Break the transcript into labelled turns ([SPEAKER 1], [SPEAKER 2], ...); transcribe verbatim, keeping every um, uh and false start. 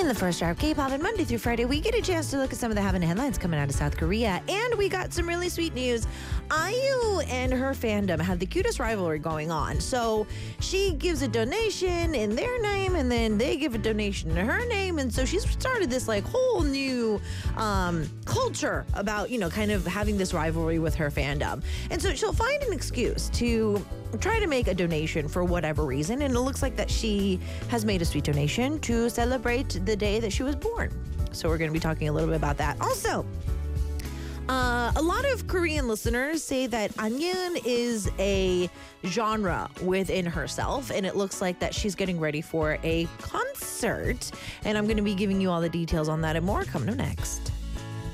[SPEAKER 1] In the first hour of K-pop, and Monday through Friday, we get a chance to look at some of the happening headlines coming out of South Korea. And we got some really sweet news. I U and her fandom have the cutest rivalry going on. So she gives a donation in their name, and then they give a donation in her name. And so she's started this like whole new um, culture about, you know, kind of having this rivalry with her fandom. And so she'll find an excuse to try to make a donation for whatever reason. And it looks like that she has made a sweet donation to celebrate the day that she was born. So we're going to be talking a little bit about that. Also, uh, a lot of Korean listeners say that Annyeong is a genre within herself, and it looks like that she's getting ready for a concert. And I'm going to be giving you all the details on that and more coming up next.